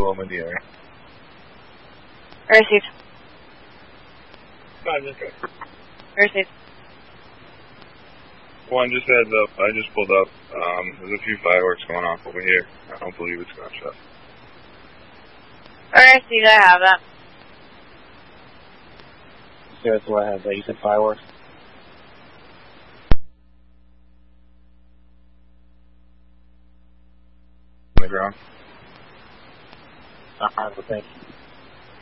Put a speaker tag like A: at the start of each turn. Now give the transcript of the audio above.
A: Loma dealer.
B: Received. Received.
A: One, just heads up. I just pulled up. There's a few fireworks going off over here. I don't believe it's gunshot.
B: Received, I have that.
C: So that's what I have that. You said fireworks?
A: On the ground.
C: Alright, well, thank you.